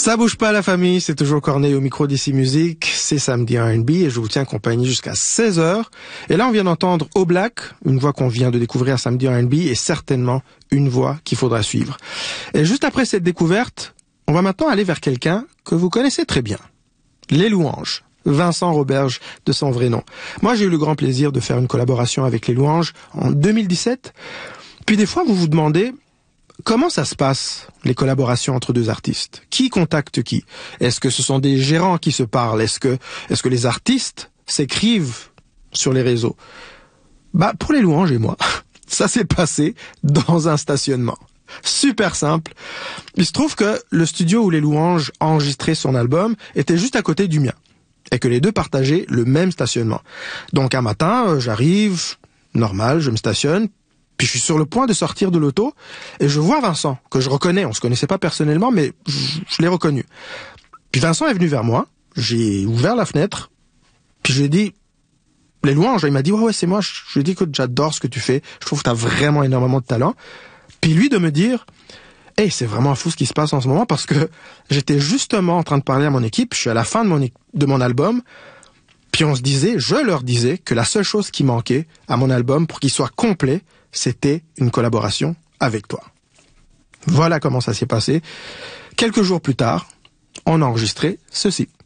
Ça bouge pas la famille, c'est toujours Corneille au micro d'ici Musique, c'est samedi R&B et je vous tiens compagnie jusqu'à 16h. Et là on vient d'entendre Oblak, une voix qu'on vient de découvrir samedi R&B et certainement une voix qu'il faudra suivre. Et juste après cette découverte, on va maintenant aller vers quelqu'un que vous connaissez très bien. Les Louanges. Vincent Roberge de son vrai nom. Moi j'ai eu le grand plaisir de faire une collaboration avec Les Louanges en 2017. Puis des fois vous vous demandez... Comment ça se passe, les collaborations entre deux artistes? Qui contacte qui? Est-ce que ce sont des gérants qui se parlent? Est-ce que les artistes s'écrivent sur les réseaux? Pour Les Louanges et moi, ça s'est passé dans un stationnement. Super simple. Il se trouve que le studio où Les Louanges a enregistré son album était juste à côté du mien. Et que les deux partageaient le même stationnement. Donc un matin, j'arrive, normal, je me stationne, puis je suis sur le point de sortir de l'auto et je vois Vincent, que je reconnais. On se connaissait pas personnellement, mais je l'ai reconnu. Puis Vincent est venu vers moi, j'ai ouvert la fenêtre, puis je lui ai dit, Les Louanges, il m'a dit, ouais, c'est moi. Je lui ai dit, écoute, j'adore ce que tu fais, je trouve que t'as vraiment énormément de talent. Puis lui de me dire, hey, c'est vraiment fou ce qui se passe en ce moment parce que j'étais justement en train de parler à mon équipe, je suis à la fin de mon album, puis je leur disais que la seule chose qui manquait à mon album pour qu'il soit complet, c'était une collaboration avec toi. Voilà comment ça s'est passé. Quelques jours plus tard, on a enregistré ceci.